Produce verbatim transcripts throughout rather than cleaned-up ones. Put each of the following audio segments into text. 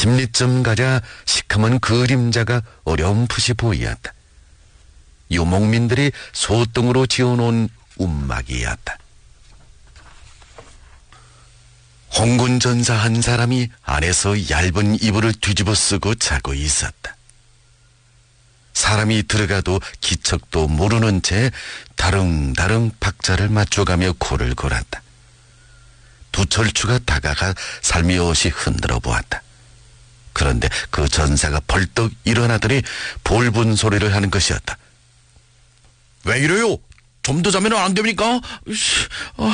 아침리쯤 가자 시커먼 그림자가 어렴풋이 보이었다. 유목민들이 소등으로 지어놓은 움막이었다. 홍군 전사 한 사람이 안에서 얇은 이불을 뒤집어 쓰고 자고 있었다. 사람이 들어가도 기척도 모르는 채 다릉다릉 박자를 맞춰가며 코를 골았다. 두철추가 다가가 살며시 흔들어 보았다. 그런데 그 전사가 벌떡 일어나더니 볼분 소리를 하는 것이었다. 왜 이래요? 좀 더 자면 안 됩니까? 어.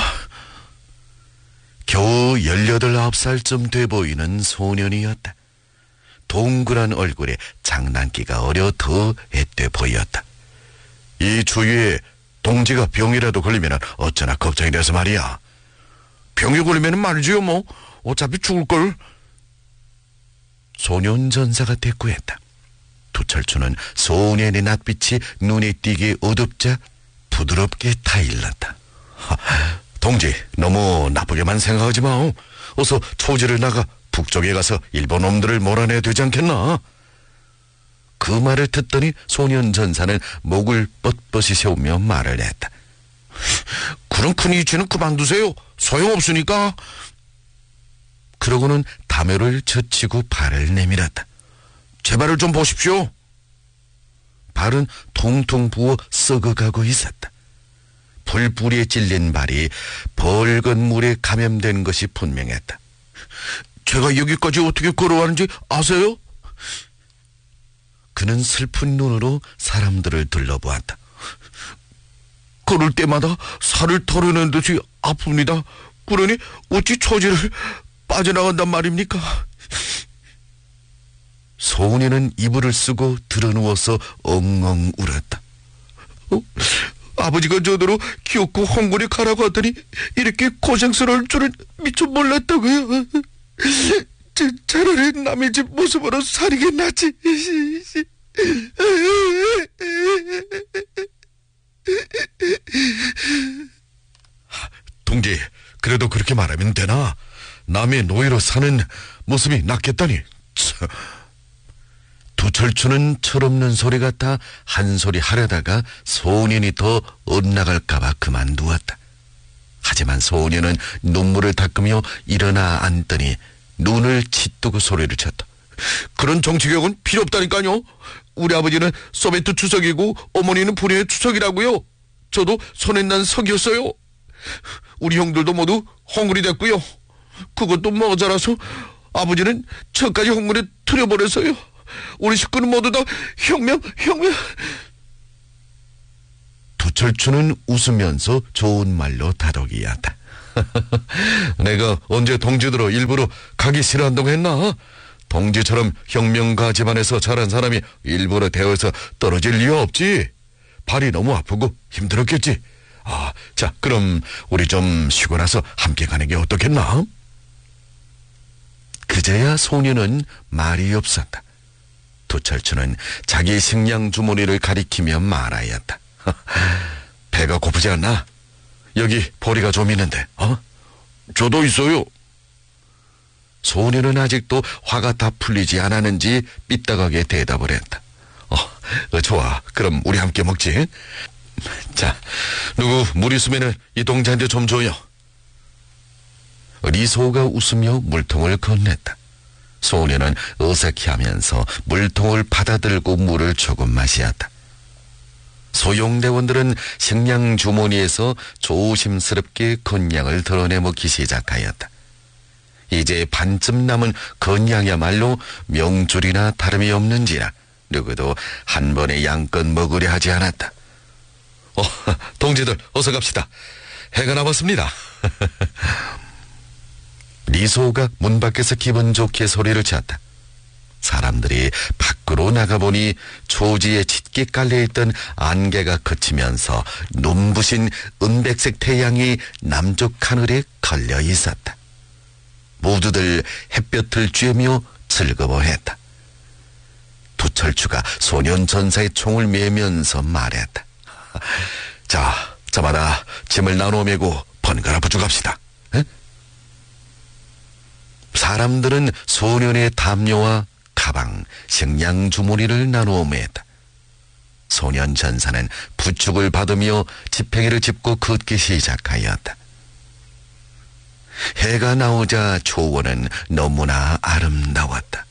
겨우 열여덟 아홉 살쯤 돼 보이는 소년이었다. 동그란 얼굴에 장난기가 어려 더 앳돼 보였다. 이 주위에 동지가 병이라도 걸리면 어쩌나 걱정이 돼서 말이야. 병이 걸리면 말이지요 뭐. 어차피 죽을걸. 소년 전사가 대꾸했다. 두철추는 소년의 낯빛이 눈에 띄게 어둡자 부드럽게 타일렀다. 동지, 너무 나쁘게만 생각하지 마. 어서 초지를 나가 북쪽에 가서 일본 놈들을 몰아내야 되지 않겠나? 그 말을 듣더니 소년 전사는 목을 뻣뻣이 세우며 말을 했다. 그런 큰 이치는 그만두세요. 소용없으니까. 그러고는 담요를 젖히고 발을 내밀었다. 제 발을 좀 보십시오. 발은 통통 부어 썩어가고 있었다. 불뿌리에 찔린 발이 벌건 물에 감염된 것이 분명했다. 제가 여기까지 어떻게 걸어왔는지 아세요? 그는 슬픈 눈으로 사람들을 둘러보았다. 걸을 때마다 살을 털어낸 듯이 아픕니다. 그러니 어찌 처지를 빠져나간단 말입니까? 소년은 이불을 쓰고 드러누워서 엉엉 울었다. 어? 아버지가 저더러 귀엽고 홍군에 가라고 하더니 이렇게 고생스러울 줄은 미처 몰랐다고요. 저, 차라리 남의 집 모습으로 사는 게 낫지. 동지, 그래도 그렇게 말하면 되나? 남의 노예로 사는 모습이 낫겠다니. 두철추는 철없는 소리 같아 한 소리 하려다가 소년이 더 엇나갈까봐 그만두었다. 하지만 소년은 눈물을 닦으며 일어나 앉더니 눈을 짓뜨고 소리를 쳤다. 그런 정치격은 필요 없다니까요. 우리 아버지는 소비에트 추석이고 어머니는 불의의 추석이라고요. 저도 손에 난 석이었어요. 우리 형들도 모두 홍군이 됐고요. 그것도 모자라서 아버지는 저까지 홍군에 들여버렸어요. 우리 식구는 모두 다 혁명, 혁명. 두철추는 웃으면서 좋은 말로 다독이었다. 내가 언제 동지들로 일부러 가기 싫어한다고 했나? 동지처럼 혁명가 집안에서 자란 사람이 일부러 대어에서 떨어질 이유 없지. 발이 너무 아프고 힘들었겠지. 아, 자, 그럼 우리 좀 쉬고 나서 함께 가는 게 어떻겠나? 그제야 소년은 말이 없었다. 두철추는 자기 식량 주머니를 가리키며 말하였다. 배가 고프지 않나? 여기 보리가 좀 있는데, 어? 저도 있어요. 소년은 아직도 화가 다 풀리지 않았는지 삐딱하게 대답을 했다. 어, 어, 좋아. 그럼 우리 함께 먹지. 자, 누구 물 있으면 이 동자한테 좀 줘요. 리소가 웃으며 물통을 건넸다. 소년은 어색해하면서 물통을 받아들고 물을 조금 마시었다. 소용대원들은 식량 주머니에서 조심스럽게 건양을 드러내 먹기 시작하였다. 이제 반쯤 남은 건양이야말로 명줄이나 다름이 없는지라 누구도 한 번에 양껏 먹으려 하지 않았다. 어, 동지들 어서 갑시다. 해가 남았습니다. 리소가 문 밖에서 기분 좋게 소리를 쳤다. 사람들이 밖으로 나가보니 초지에 짙게 깔려있던 안개가 그치면서 눈부신 은백색 태양이 남쪽 하늘에 걸려 있었다. 모두들 햇볕을 쬐며 즐거워했다. 두철추가 소년 전사의 총을 매면서 말했다. 자, 저마다 짐을 나눠 메고 번갈아 부족합시다. 에? 사람들은 소년의 담요와 가방, 식량 주머니를 나누어 맸다. 소년 전사는 부축을 받으며 지팽이를 짚고 걷기 시작하였다. 해가 나오자 초원은 너무나 아름다웠다.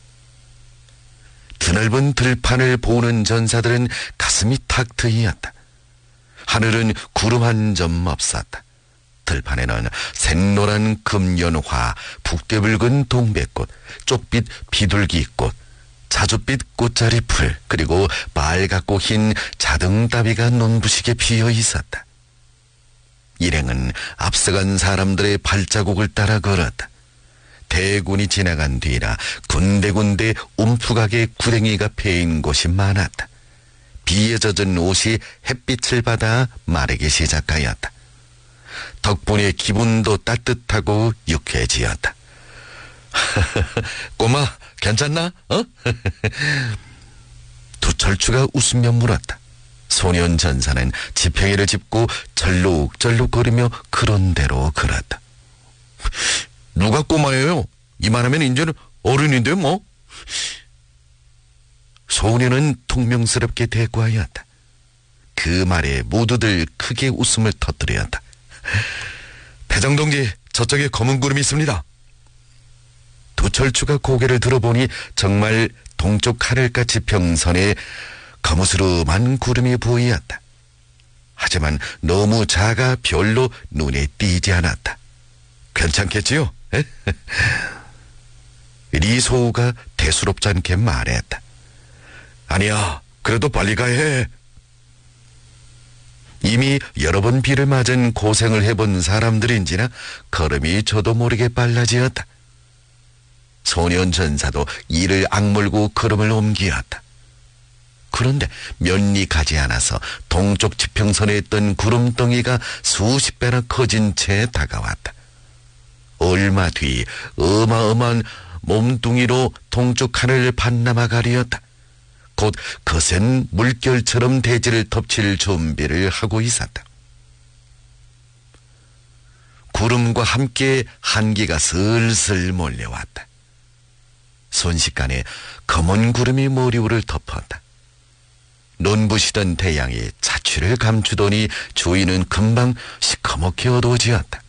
드넓은 들판을 보는 전사들은 가슴이 탁 트이었다. 하늘은 구름 한 점 없었다. 들판에는 샛노란 금연화, 북대붉은 동백꽃, 쪽빛 비둘기꽃, 자줏빛 꽃자리풀, 그리고 빨갛고 흰 자등다비가 눈부시게 피어 있었다. 일행은 앞서간 사람들의 발자국을 따라 걸었다. 대군이 지나간 뒤라 군데군데 움푹하게 구덩이가 패인 곳이 많았다. 비에 젖은 옷이 햇빛을 받아 마르기 시작하였다. 덕분에 기분도 따뜻하고 유쾌해지었다. 꼬마, 괜찮나? 어? 두철추가 웃으며 물었다. 소년 전사는 지팽이를 짚고 절룩절룩거리며 그런 대로 걸었다. 누가 꼬마예요? 이만하면 인제는 어른인데 뭐? 소년은 통명스럽게 대꾸하였다. 그 말에 모두들 크게 웃음을 터뜨렸다. 배정동지, 저쪽에 검은 구름이 있습니다. 두철추가 고개를 들어보니 정말 동쪽 하늘같이 평선에 거무스름한 구름이 보이었다. 하지만 너무 작아 별로 눈에 띄지 않았다. 괜찮겠지요? 리소우가 대수롭지 않게 말했다. 아니야, 그래도 빨리 가야 해. 이미 여러 번 비를 맞은 고생을 해본 사람들인지나 걸음이 저도 모르게 빨라지었다. 소년 전사도 이를 악물고 걸음을 옮기었다. 그런데 면이 가지 않아서 동쪽 지평선에 있던 구름덩이가 수십 배나 커진 채 다가왔다. 얼마 뒤 어마어마한 몸뚱이로 동쪽 하늘을 반나마 가리었다. 곧 거센 물결처럼 대지를 덮칠 준비를 하고 있었다. 구름과 함께 한기가 슬슬 몰려왔다. 순식간에 검은 구름이 머리 위를 덮었다. 눈부시던 태양이 자취를 감추더니 주위는 금방 시커멓게 어두워지었다.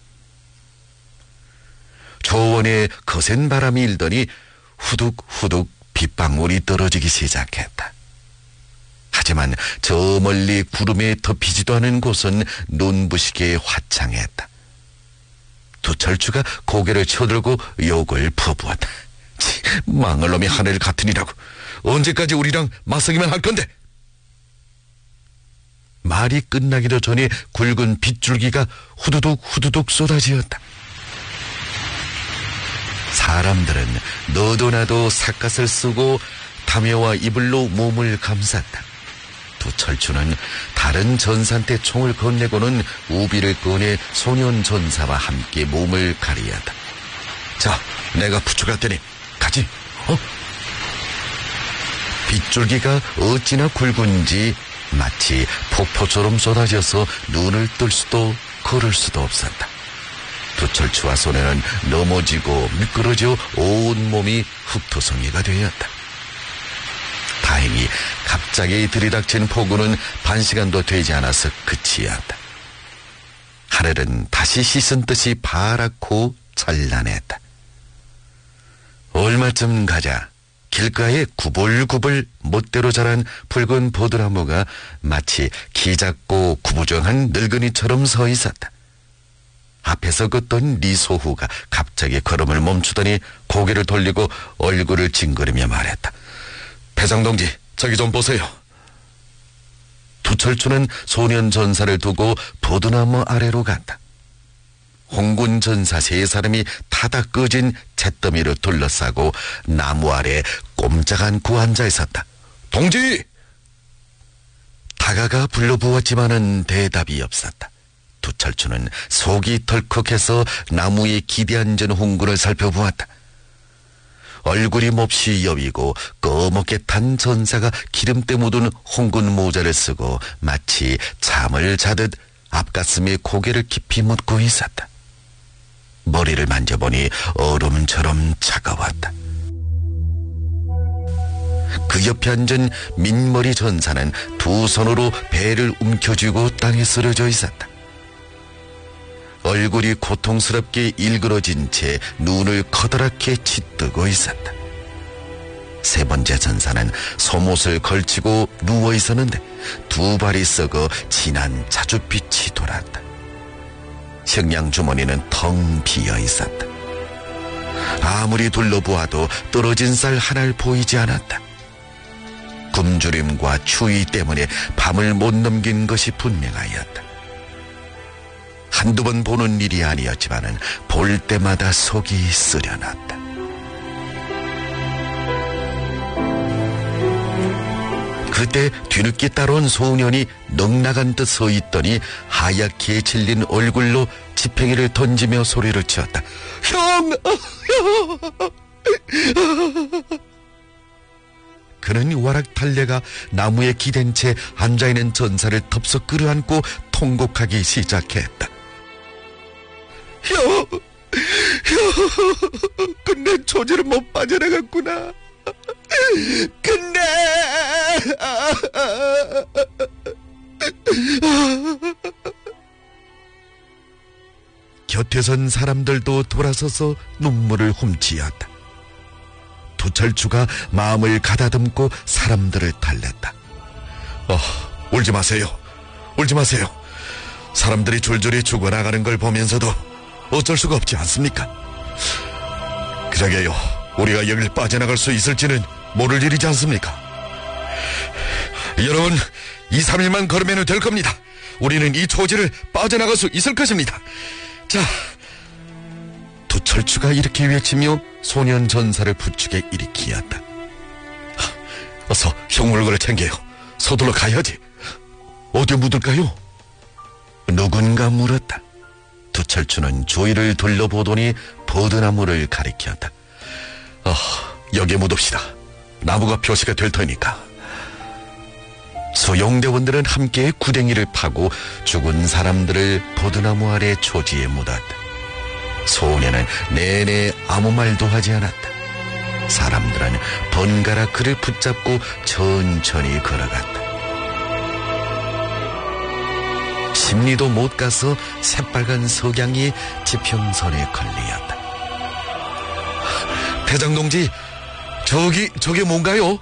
초원에 거센 바람이 일더니 후둑후둑 빗방울이 떨어지기 시작했다. 하지만 저 멀리 구름에 덮이지도 않은 곳은 눈부시게 화창했다. 두철추가 고개를 쳐들고 욕을 퍼부었다. 치, 망할 놈이 하늘 같으니라고. 언제까지 우리랑 맞서기만 할 건데? 말이 끝나기도 전에 굵은 빗줄기가 후두둑 후두둑 쏟아지었다. 사람들은 너도 나도 삿갓을 쓰고 담요와 이불로 몸을 감쌌다. 두철추는 다른 전사한테 총을 건네고는 우비를 꺼내 소년 전사와 함께 몸을 가리었다. 자, 내가 부축할 테니 가지. 어? 빗줄기가 어찌나 굵은지 마치 폭포처럼 쏟아져서 눈을 뜰 수도 걸을 수도 없었다. 두철추와 소년은 넘어지고 미끄러져 온몸이 흙토성이가 되었다. 다행히 갑자기 들이닥친 폭우는 반시간도 되지 않아서 끝이었다. 하늘은 다시 씻은 듯이 파랗고 찬란했다. 얼마쯤 가자 길가에 구불구불 멋대로 자란 붉은 보드나무가 마치 키 작고 구부정한 늙은이처럼 서 있었다. 앞에서 걷던 리소후가 갑자기 걸음을 멈추더니 고개를 돌리고 얼굴을 찡그리며 말했다. 배장동지, 저기 좀 보세요. 두철추는 소년 전사를 두고 보드나무 아래로 갔다. 홍군 전사 세 사람이 타다 꺼진 잿더미를 둘러싸고 나무 아래 꼼짝 않고 앉아 있었다. 동지! 다가가 불러보았지만은 대답이 없었다. 두철추는 속이 덜컥해서 나무에 기대앉은 홍군을 살펴보았다. 얼굴이 몹시 여위고 꺼멓게 탄 전사가 기름때 묻은 홍군 모자를 쓰고 마치 잠을 자듯 앞가슴에 고개를 깊이 묻고 있었다. 머리를 만져보니 얼음처럼 차가워 옆에 앉은 민머리 전사는 두 손으로 배를 움켜쥐고 땅에 쓰러져 있었다. 얼굴이 고통스럽게 일그러진 채 눈을 커다랗게 짓뜨고 있었다. 세 번째 전사는 속옷을 걸치고 누워 있었는데 두 발이 썩어 진한 자줏빛이 돌았다. 식량 주머니는 텅 비어 있었다. 아무리 둘러보아도 떨어진 쌀 하나를 보이지 않았다. 굶주림과 추위 때문에 밤을 못 넘긴 것이 분명하였다. 한두 번 보는 일이 아니었지만은 볼 때마다 속이 쓰려났다. 그때 뒤늦게 따라온 소년이 넉나간 듯 서 있더니 하얗게 질린 얼굴로 지팽이를 던지며 소리를 치었다. 형! 형! 그는 와락 달려가 나무에 기댄 채 앉아있는 전사를 덥석 끌어안고 통곡하기 시작했다. 형! 형! 끝내 조지를 못 빠져나갔구나. 끝내! 곁에 선 사람들도 돌아서서 눈물을 훔치었다. 두철추가 마음을 가다듬고 사람들을 달랬다. 어, 울지 마세요. 울지 마세요. 사람들이 줄줄이 죽어나가는 걸 보면서도 어쩔 수가 없지 않습니까? 그러게요. 우리가 여길 빠져나갈 수 있을지는 모를 일이지 않습니까? 여러분, 이, 삼 일만 걸으면 될 겁니다. 우리는 이 초지를 빠져나갈 수 있을 것입니다. 자, 두철추가 이렇게 외치며 소년 전사를 부축에 일으키었다. 어서 형 얼굴을 챙겨요. 서둘러 가야지. 어디 묻을까요? 누군가 물었다. 두철추는 주위를 둘러보더니 버드나무를 가리켰다. 어, 여기에 묻읍시다. 나무가 표시가 될 테니까. 소용대원들은 함께 구덩이를 파고 죽은 사람들을 버드나무 아래 초지에 묻었다. 소년은 내내 아무 말도 하지 않았다. 사람들은 번갈아 그를 붙잡고 천천히 걸어갔다. 십리도 못 가서 새빨간 석양이 지평선에 걸리었다. 대장동지, 저기, 저게 뭔가요?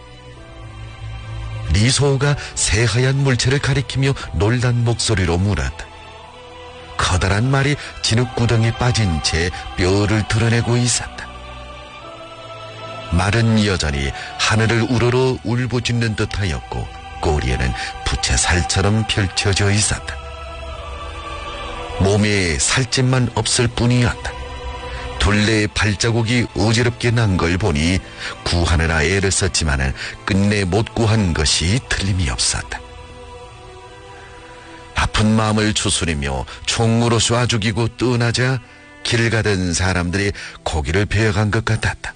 리소가 새하얀 물체를 가리키며 놀란 목소리로 물었다. 커다란 말이 진흙구덩이에 빠진 채 뼈를 드러내고 있었다. 말은 여전히 하늘을 우러러 울부짖는 듯하였고 꼬리에는 부채살처럼 펼쳐져 있었다. 몸에 살집만 없을 뿐이었다. 둘레의 발자국이 어지럽게 난 걸 보니 구하느라 애를 썼지만은 끝내 못 구한 것이 틀림이 없었다. 아픈 마음을 추스리며 총으로 쏴 죽이고 떠나자 길 가던 사람들이 고기를 베어간 것 같았다.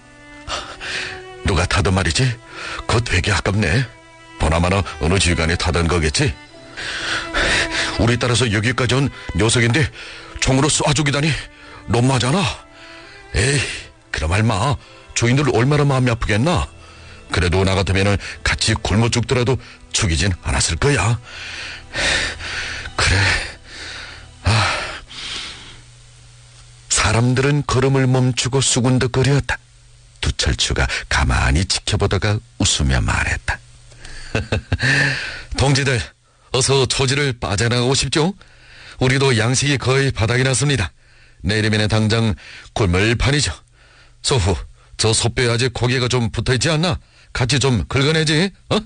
누가 타던 말이지? 그거 되게 아깝네. 보나마나 어느 지간에 타던 거겠지? 우리 따라서 여기까지 온 녀석인데 총으로 쏴 죽이다니 너무하잖아. 에이, 그럼 말마. 주인들 얼마나 마음이 아프겠나? 그래도 나 같으면 같이 굶어 죽더라도 죽이진 않았을 거야. 그래. 아. 사람들은 걸음을 멈추고 수군덕거렸다. 두철추가 가만히 지켜보다가 웃으며 말했다. 동지들, 어서 초지를 빠져나가고 싶죠? 우리도 양식이 거의 바닥이 났습니다. 내일이면 당장 굶을 판이죠. 소후, 저 소뼈에 아직 고기가 좀 붙어있지 않나? 같이 좀 긁어내지, 어?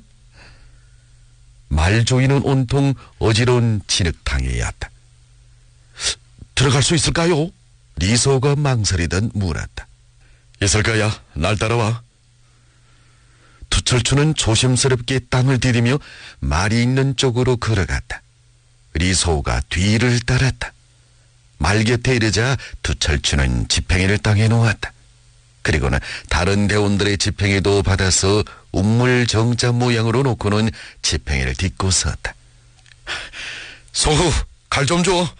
말조이는 온통 어지러운 진흙탕이었다. 들어갈 수 있을까요? 리소가 망설이던 물었다. 있을 거야. 날 따라와. 두철추는 조심스럽게 땅을 디디며 말이 있는 쪽으로 걸어갔다. 리소가 뒤를 따랐다. 말 곁에 이르자 두철추는 지팽이를 땅에 놓았다. 그리고는 다른 대원들의 지팽이도 받아서 운물 정자 모양으로 놓고는 지팽이를 딛고 섰다. 소후, 칼 좀 줘.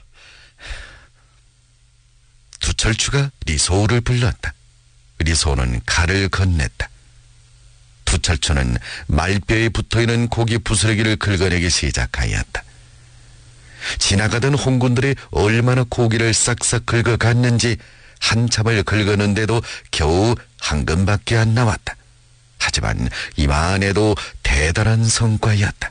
두철추가 리소를 불렀다. 리소는 칼을 건넸다. 투철초는 말뼈에 붙어있는 고기 부스러기를 긁어내기 시작하였다. 지나가던 홍군들이 얼마나 고기를 싹싹 긁어갔는지 한참을 긁었는데도 겨우 한 근밖에 안 나왔다. 하지만 이만해도 대단한 성과였다.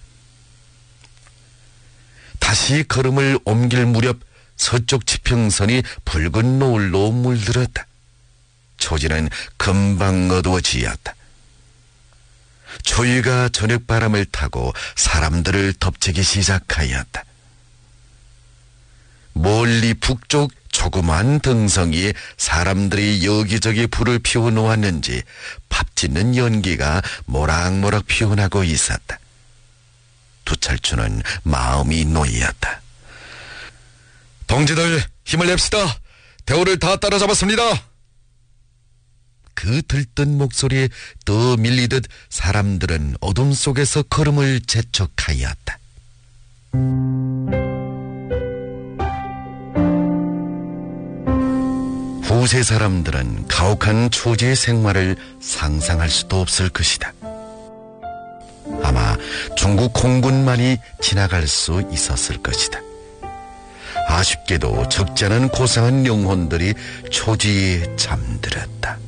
다시 걸음을 옮길 무렵 서쪽 지평선이 붉은 노을로 물들었다. 초지는 금방 어두워지었다. 추위가 저녁바람을 타고 사람들을 덮치기 시작하였다. 멀리 북쪽 조그만 등성이에 사람들이 여기저기 불을 피워놓았는지 밥 짓는 연기가 모락모락 피어나고 있었다. 투철추는 마음이 놓였다. 동지들 힘을 냅시다. 대우를 다 따라잡았습니다. 그 들뜬 목소리에 더 밀리듯 사람들은 어둠 속에서 걸음을 재촉하였다. 후세 사람들은 가혹한 초지의 생활을 상상할 수도 없을 것이다. 아마 중국 홍군만이 지나갈 수 있었을 것이다. 아쉽게도 적지 않은 고상한 영혼들이 초지에 잠들었다.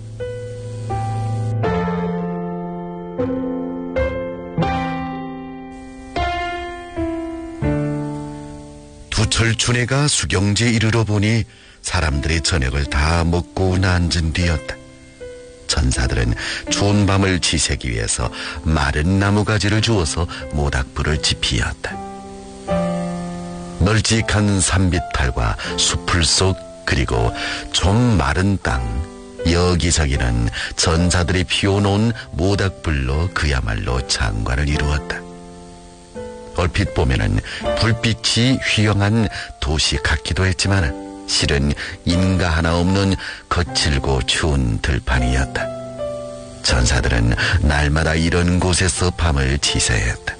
두철춘애가 수경지에 이르러 보니 사람들이 저녁을 다 먹고 난진 뒤였다. 천사들은 추운 밤을 지새기 위해서 마른 나무가지를 주어서 모닥불을 지피었다. 널찍한 산비탈과 수풀 속 그리고 좀 마른 땅 여기저기는 전사들이 피워놓은 모닥불로 그야말로 장관을 이루었다. 얼핏 보면은 불빛이 휘황한 도시 같기도 했지만 실은 인가 하나 없는 거칠고 추운 들판이었다. 전사들은 날마다 이런 곳에서 밤을 지새했다.